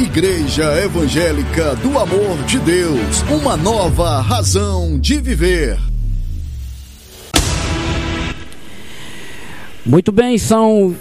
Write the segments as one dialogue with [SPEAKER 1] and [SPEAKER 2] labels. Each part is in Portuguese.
[SPEAKER 1] Igreja Evangélica do Amor de Deus, uma nova razão de viver.
[SPEAKER 2] Muito bem, são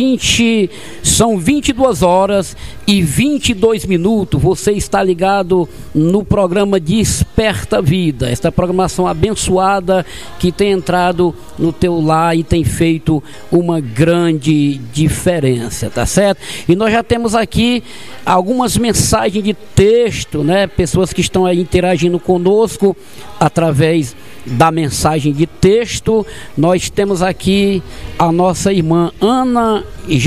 [SPEAKER 2] 22 horas e 22 minutos. Você está ligado no programa Desperta Vida, esta programação abençoada que tem entrado no teu lar e tem feito uma grande diferença, tá certo? E nós já temos aqui algumas mensagens de texto, né? Pessoas que estão aí interagindo conosco através da mensagem de texto. Nós temos aqui a nossa irmã Ana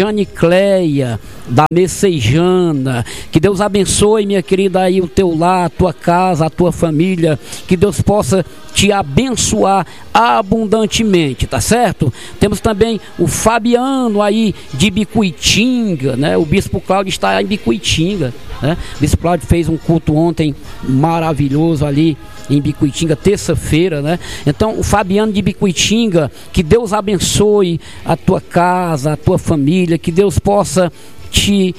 [SPEAKER 2] Janicleia, da Messejana. Que Deus abençoe, minha querida, aí o teu lar, a tua casa, a tua família. Que Deus possa te abençoar abundantemente, tá certo? Temos também o Fabiano aí de Bicuitinga, né? O Bispo Cláudio está em Bicuitinga, né? O Bispo Cláudio fez um culto ontem maravilhoso ali em Bicuitinga, terça-feira, né? Então, o Fabiano de Bicuitinga, que Deus abençoe a tua casa, a tua família, que Deus possa te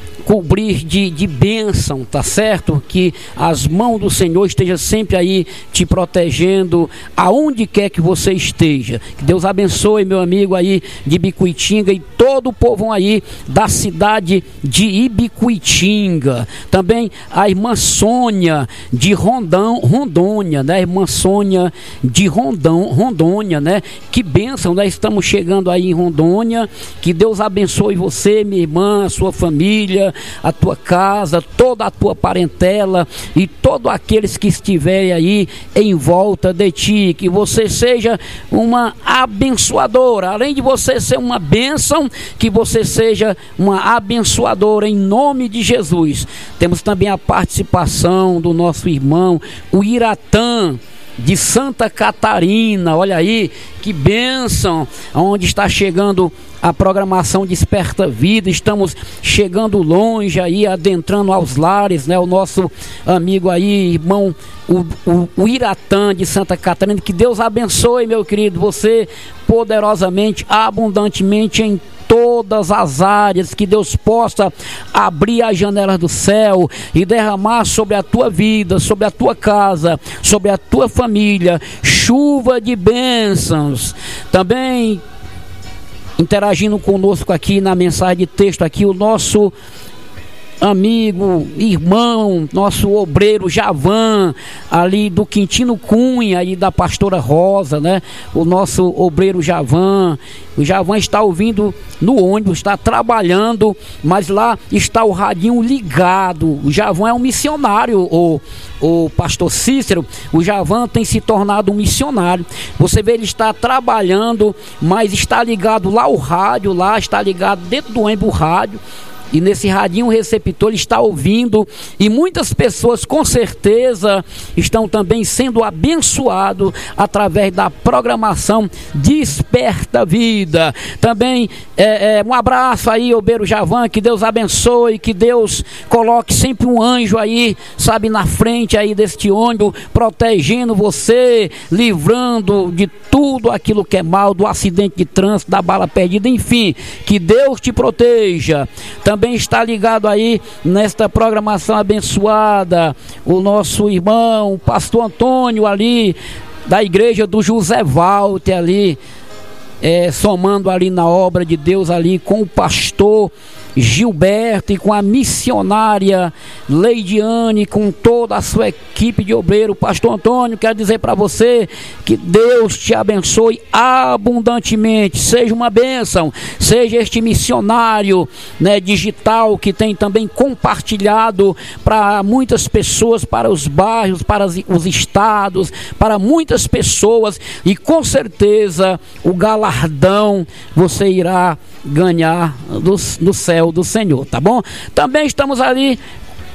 [SPEAKER 2] cobrir de bênção, tá certo? Que as mãos do Senhor estejam sempre aí te protegendo aonde quer que você esteja. Que Deus abençoe, meu amigo aí de Bicuitinga e todo o povo aí da cidade de Ibicuitinga. Também a irmã Sônia de Rondônia, né? A irmã Sônia de Rondônia, né? Que bênção, né? Estamos chegando aí em Rondônia. Que Deus abençoe você, minha irmã, a sua família, a tua casa, toda a tua parentela e todos aqueles que estiverem aí em volta de ti. Que você seja uma abençoadora, além de você ser uma bênção, que você seja uma abençoadora em nome de Jesus. Temos também a participação do nosso irmão, o Iratã, de Santa Catarina. Olha aí, que bênção, onde está chegando a programação Desperta Vida. Estamos chegando longe aí, adentrando aos lares, né? O nosso amigo aí, irmão, o Iratã de Santa Catarina. Que Deus abençoe, meu querido, você poderosamente, abundantemente em todas as áreas. Que Deus possa abrir as janelas do céu e derramar sobre a tua vida, sobre a tua casa, sobre a tua família, chuva de bênçãos. Também interagindo conosco aqui na mensagem de texto aqui, o nosso amigo, irmão, nosso obreiro Javan, ali do Quintino Cunha, aí da pastora Rosa, né? O nosso obreiro Javan. O Javan está ouvindo no ônibus, está trabalhando, mas lá está o radinho ligado. O Javan é um missionário, o pastor Cícero. O Javan tem se tornado um missionário. Você vê, ele está trabalhando, mas está ligado lá o rádio, lá está ligado dentro do ônibus o rádio. E nesse radinho o receptor está ouvindo, e muitas pessoas com certeza estão também sendo abençoados através da programação Desperta Vida. Também um abraço aí, obreiro Javan, que Deus abençoe, que Deus coloque sempre um anjo aí, sabe, na frente aí deste ônibus, protegendo você, livrando de tudo aquilo que é mal, do acidente de trânsito, da bala perdida, enfim, que Deus te proteja. Também está ligado aí nesta programação abençoada o nosso irmão, o pastor Antônio ali, da igreja do José Walter ali, somando ali na obra de Deus ali com o pastor Gilberto e com a missionária Leidiane, com toda a sua equipe de obreiro. Pastor Antônio, quero dizer para você que Deus te abençoe abundantemente, seja uma bênção, seja este missionário, né, digital, que tem também compartilhado para muitas pessoas, para os bairros, para os estados, para muitas pessoas, e com certeza o galardão você irá ganhar no céu do Senhor, tá bom? Também estamos ali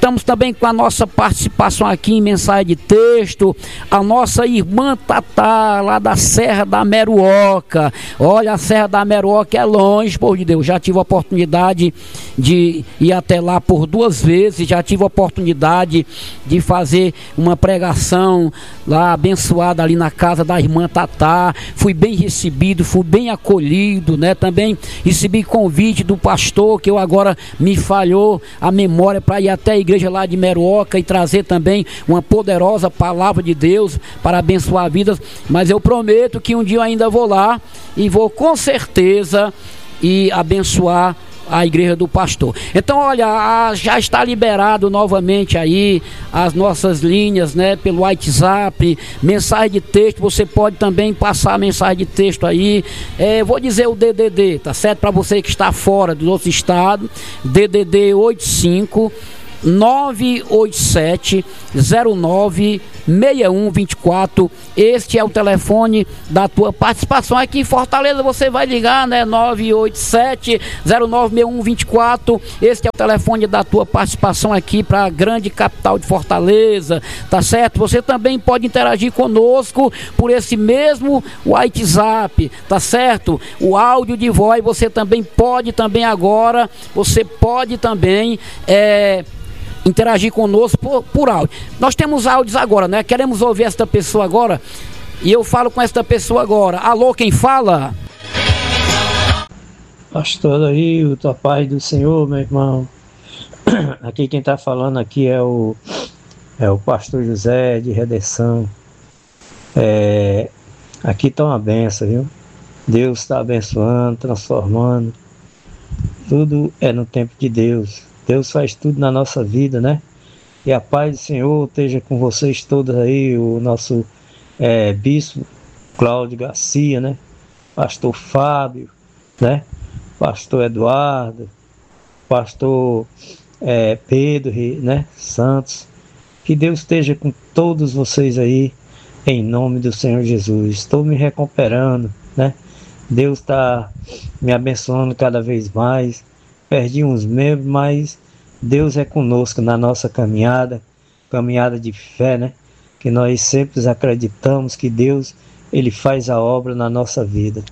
[SPEAKER 2] Estamos também com a nossa participação aqui em mensagem de texto, a nossa irmã Tatá, lá da Serra da Meruoca. Olha, a Serra da Meruoca é longe, por de Deus. Já tive a oportunidade de ir até lá por 2 vezes, já tive a oportunidade de fazer uma pregação lá abençoada ali na casa da irmã Tatá. Fui bem recebido, fui bem acolhido, né? Também recebi convite do pastor, que eu agora me falhou a memória, para ir até a igreja lá de Meruoca e trazer também uma poderosa palavra de Deus para abençoar vidas. Mas eu prometo que um dia eu ainda vou lá e vou com certeza e abençoar a igreja do pastor. Então, olha, já está liberado novamente aí as nossas linhas, né, pelo WhatsApp, mensagem de texto. Você pode também passar a mensagem de texto aí. Vou dizer o DDD, tá certo? Para você que está fora do outro estado, DDD 85 987 09 6124. Este é o telefone da tua participação aqui em Fortaleza. Você vai ligar, né? 987 09 6124. Este é o telefone da tua participação aqui para a grande capital de Fortaleza, tá certo? Você também pode interagir conosco por esse mesmo WhatsApp, tá certo? O áudio de voz você também pode agora. Você pode também interagir conosco por áudio. Nós temos áudios agora, né? Queremos ouvir esta pessoa agora. E eu falo com esta pessoa agora. Alô, quem fala?
[SPEAKER 3] Pastor aí, tua paz do Senhor, meu irmão. Aqui quem está falando aqui é o pastor José de Redenção. Aqui está uma benção, viu? Deus está abençoando, transformando. Tudo é no tempo de Deus. Deus faz tudo na nossa vida, né? E a paz do Senhor esteja com vocês todos aí, o nosso bispo Cláudio Garcia, né? Pastor Fábio, né? Pastor Eduardo, pastor Pedro, né? Santos. Que Deus esteja com todos vocês aí, em nome do Senhor Jesus. Estou me recuperando, né? Deus está me abençoando cada vez mais. Perdi uns membros, mas Deus é conosco na nossa caminhada de fé, né? Que nós sempre acreditamos que Deus, Ele faz a obra na nossa vida.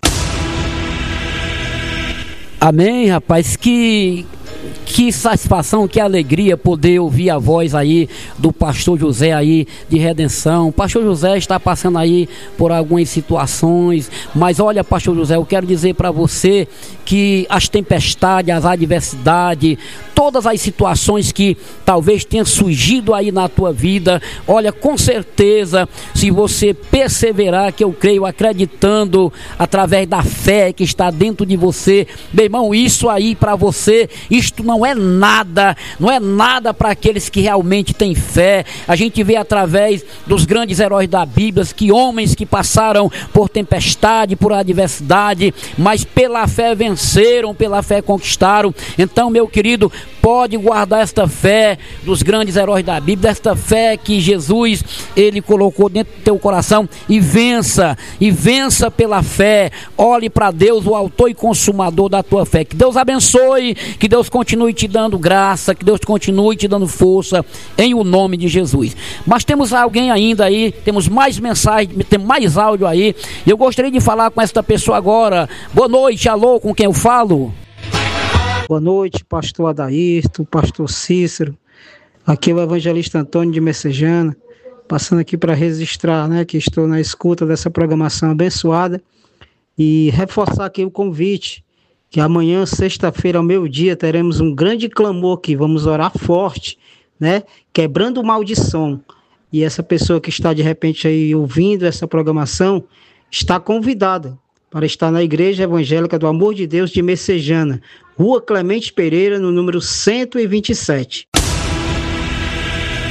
[SPEAKER 2] Amém, rapaz, que satisfação, que alegria poder ouvir a voz aí do pastor José aí de Redenção. O pastor José está passando aí por algumas situações, mas olha, pastor José, eu quero dizer para você que as tempestades, as adversidades, todas as situações que talvez tenham surgido aí na tua vida, olha, com certeza, se você perseverar, que eu creio, acreditando através da fé que está dentro de você, meu irmão, isso aí para você, isto não é nada para aqueles que realmente têm fé. A gente vê através dos grandes heróis da Bíblia que homens que passaram por tempestade, por adversidade, mas pela fé venceram, pela fé conquistaram. Então, meu querido, pode guardar esta fé dos grandes heróis da Bíblia, esta fé que Jesus, Ele colocou dentro do teu coração, e vença pela fé. Olhe para Deus, o autor e consumador da tua fé. Que Deus abençoe, que Deus continue te dando graça, que Deus continue te dando força, em o nome de Jesus. Mas temos alguém ainda aí, temos mais mensagem, temos mais áudio aí, e eu gostaria de falar com esta pessoa agora. Boa noite, alô, com quem eu falo?
[SPEAKER 4] Boa noite, pastor Adairto, pastor Cícero. Aqui é o evangelista Antônio de Messejana, passando aqui para registrar, né, que estou na escuta dessa programação abençoada e reforçar aqui o convite, que amanhã, sexta-feira, ao meio-dia, teremos um grande clamor aqui, vamos orar forte, né, quebrando maldição. E essa pessoa que está de repente aí ouvindo essa programação, está convidada para estar na Igreja Evangélica do Amor de Deus de Messejana, Rua Clemente Pereira, no número 127.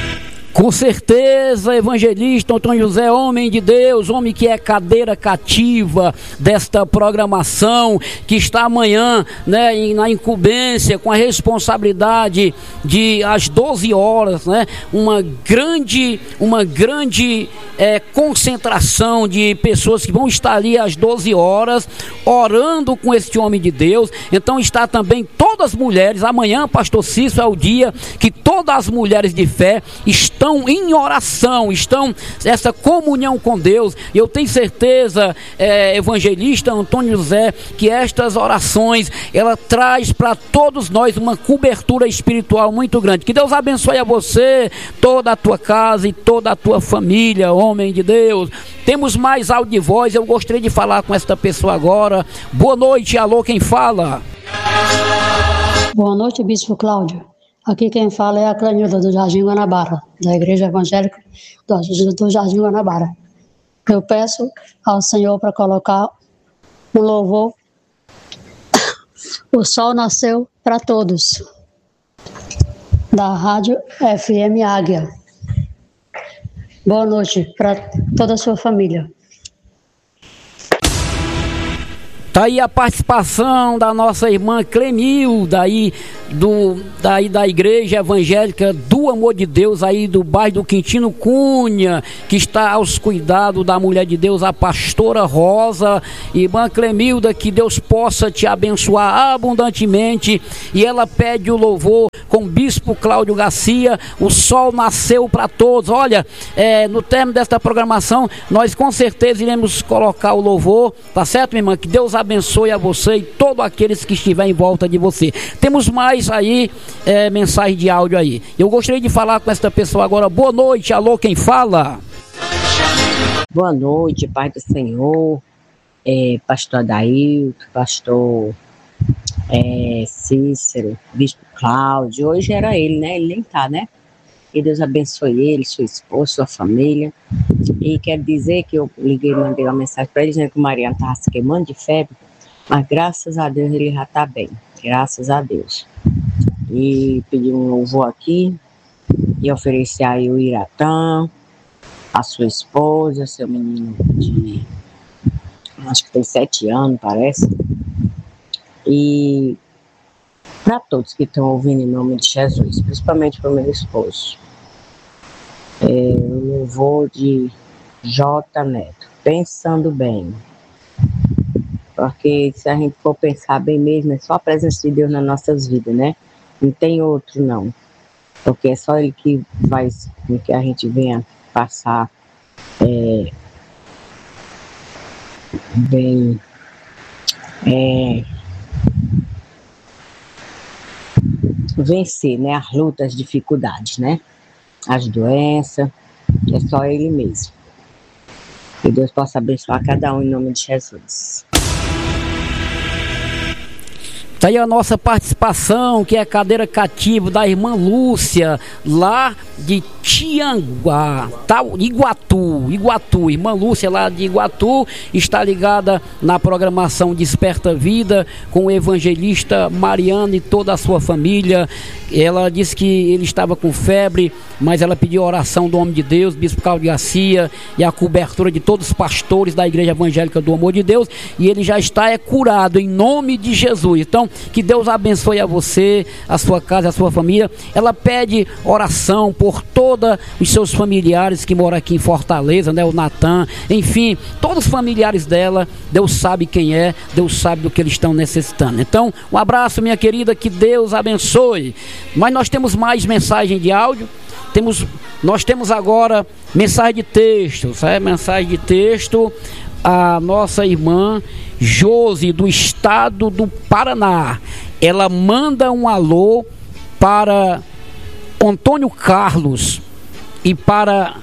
[SPEAKER 2] Com certeza, evangelista Antônio José, homem de Deus, homem que é cadeira cativa desta programação, que está amanhã, né, na incumbência, com a responsabilidade de às 12 horas, né, uma grande concentração de pessoas que vão estar ali às 12 horas, orando com este homem de Deus. Então está também todas as mulheres, amanhã, pastor Cícero, é o dia que todas as mulheres de fé estão em oração, estão essa comunhão com Deus. E eu tenho certeza, evangelista Antônio José, que estas orações, ela traz para todos nós uma cobertura espiritual muito grande. Que Deus abençoe a você, toda a tua casa e toda a tua família, homem de Deus. Temos mais áudio de voz, eu gostaria de falar com esta pessoa agora. Boa noite, alô, quem fala?
[SPEAKER 5] Boa noite, Bispo Cláudio. Aqui quem fala é a Clanilda do Jardim Guanabara, da Igreja Evangélica do Jardim Guanabara. Eu peço ao Senhor para colocar um louvor. O sol nasceu para todos, da Rádio FM Águia. Boa noite para toda a sua família.
[SPEAKER 2] Tá aí a participação da nossa irmã Clemilda, da Igreja Evangélica do Amor de Deus, aí do bairro do Quintino Cunha, que está aos cuidados da mulher de Deus, a pastora Rosa. Irmã Clemilda, que Deus possa te abençoar abundantemente. E ela pede o louvor com o Bispo Cláudio Garcia, o sol nasceu para todos. Olha, no término desta programação, nós com certeza iremos colocar o louvor, tá certo, minha irmã? Que Deus abençoe a você e todos aqueles que estiverem em volta de você. Temos mais aí mensagem de áudio aí. Eu gostaria de falar com esta pessoa agora. Boa noite, alô, quem fala?
[SPEAKER 6] Boa noite, Pai do Senhor, pastor Adailto, pastor Cícero, Bispo Cláudio. Hoje era ele, né? Ele nem tá, né? Que Deus abençoe ele, sua esposa, sua família. E quero dizer que eu liguei e mandei uma mensagem para ele, dizendo que o Mariano estava se queimando de febre, mas graças a Deus ele já está bem, graças a Deus. E pedi um louvor aqui, e oferecer aí o Iratã, a sua esposa, seu menino de, acho que tem 7 anos, parece. E para todos que estão ouvindo em nome de Jesus, principalmente para o meu esposo. O louvor de J. Neto, pensando bem. Porque se a gente for pensar bem mesmo, é só a presença de Deus nas nossas vidas, né? Não tem outro, não. Porque é só Ele que vai, que a gente venha passar bem, vencer, né, as lutas, as dificuldades, né, as doenças, é só Ele mesmo. Que Deus possa abençoar cada um em nome de Jesus.
[SPEAKER 2] Tá aí a nossa participação, que é a cadeira cativa da irmã Lúcia, lá de Tianguá, tá? Iguatu. Irmã Lúcia, lá de Iguatu, está ligada na programação Desperta Vida com o evangelista Mariano e toda a sua família. Ela disse que ele estava com febre, mas ela pediu a oração do homem de Deus, Bispo Cláudio Garcia, e a cobertura de todos os pastores da Igreja Evangélica do Amor de Deus, e ele já está curado em nome de Jesus. Então, que Deus abençoe a você, a sua casa, a sua família. Ela pede oração por todos os seus familiares que moram aqui em Fortaleza, né? O Natan, enfim, todos os familiares dela. Deus sabe quem é, Deus sabe do que eles estão necessitando. Então, um abraço, minha querida, que Deus abençoe. Mas nós temos mais mensagem de áudio. Nós temos agora mensagem de texto, sabe? Mensagem de texto. A nossa irmã Josi, do estado do Paraná, ela manda um alô para Antônio Carlos e para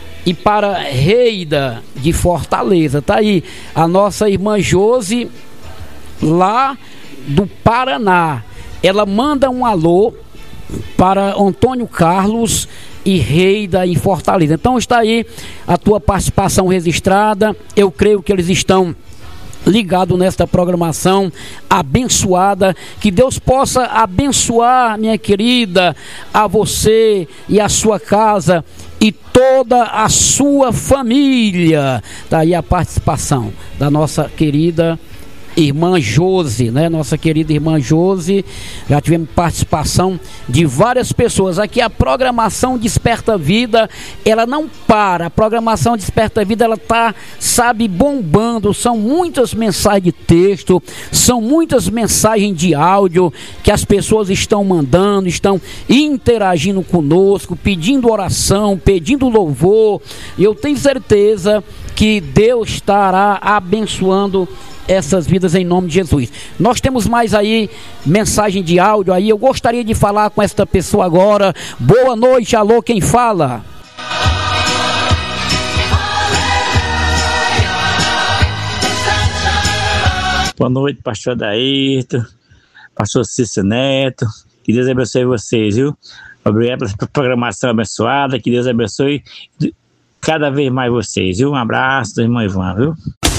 [SPEAKER 2] Reida de Fortaleza. Tá aí a nossa irmã Josi, lá do Paraná. Ela manda um alô para Antônio Carlos e Reida em Fortaleza. Então está aí a tua participação registrada. Eu creio que eles estão ligado nesta programação abençoada. Que Deus possa abençoar, minha querida, a você e a sua casa e toda a sua família. Daí a participação da nossa querida irmã Josi, né? Nossa querida irmã Josi. Já tivemos participação de várias pessoas. Aqui a programação Desperta Vida, ela não para. A programação Desperta Vida, ela tá, sabe, bombando. São muitas mensagens de texto, são muitas mensagens de áudio que as pessoas estão mandando, estão interagindo conosco, pedindo oração, pedindo louvor. E eu tenho certeza que Deus estará abençoando essas vidas em nome de Jesus. Nós temos mais aí mensagem de áudio aí. Eu gostaria de falar com esta pessoa agora. Boa noite, alô, quem fala?
[SPEAKER 7] Boa noite, pastor Adairto, pastor Cícero Neto. Que Deus abençoe vocês, viu? Obrigado pela programação abençoada. Que Deus abençoe cada vez mais vocês, viu? Um abraço do irmão Ivan, viu?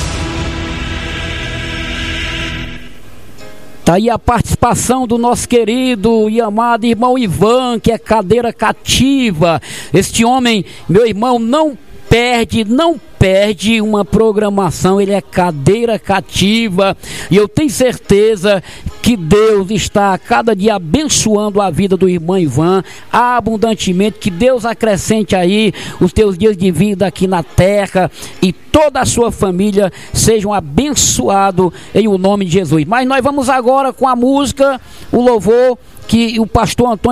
[SPEAKER 2] Tá aí a participação do nosso querido e amado irmão Ivan, que é cadeira cativa. Este homem, meu irmão, não perde uma programação, ele é cadeira cativa. E eu tenho certeza que Deus está a cada dia abençoando a vida do irmão Ivan abundantemente. Que Deus acrescente aí os teus dias de vida aqui na terra e toda a sua família sejam abençoados em o nome de Jesus. Mas nós vamos agora com a música, o louvor que o pastor Antônio